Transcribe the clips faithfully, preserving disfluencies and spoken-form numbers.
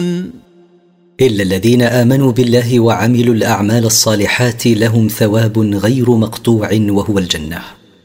يعلمون إلا الذين آمنوا بالله وعملوا الأعمال الصالحات لهم ثواب غير مقطوع وهو الجنة.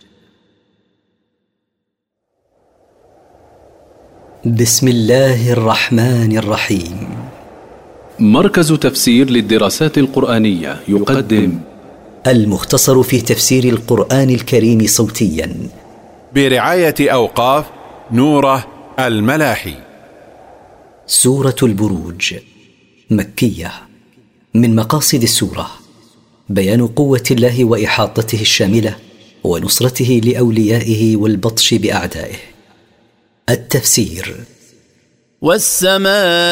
بسم الله الرحمن الرحيم. مركز تفسير للدراسات القرآنية يقدم المختصر في تفسير القرآن الكريم صوتيا برعاية أوقاف نوره الملاحي. سورة البروج مكية. من مقاصد السورة بيان قوة الله وإحاطته الشاملة ونصرته لأوليائه والبطش بأعدائه. التفسير: والسماء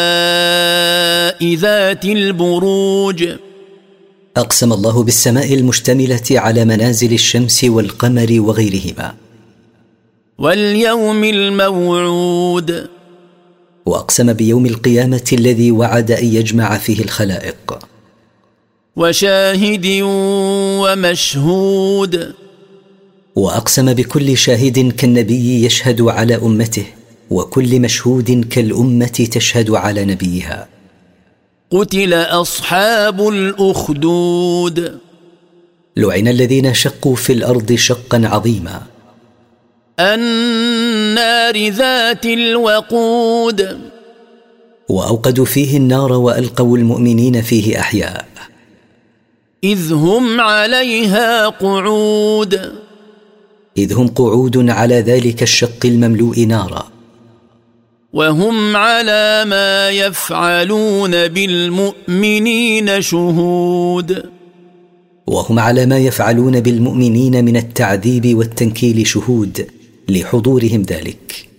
ذات البروج. أقسم الله بالسماء المشتملة على منازل الشمس والقمر وغيرهما. واليوم الموعود. وأقسم بيوم القيامة الذي وعد أن يجمع فيه الخلائق. وشاهد ومشهود. وأقسم بكل شاهد كالنبي يشهد على أمته، وكل مشهود كالأمة تشهد على نبيها. قتل أصحاب الأخدود. لعن الذين شقوا في الأرض شقا عظيما. النار ذات الوقود. وأوقدوا فيه النار وألقوا المؤمنين فيه أحياء. إذ هم عليها قعود. إذ هم قعود على ذلك الشق المملوء نارا. وهم على ما يفعلون بالمؤمنين شهود. وهم على ما يفعلون بالمؤمنين من التعذيب والتنكيل شهود لحضورهم ذلك.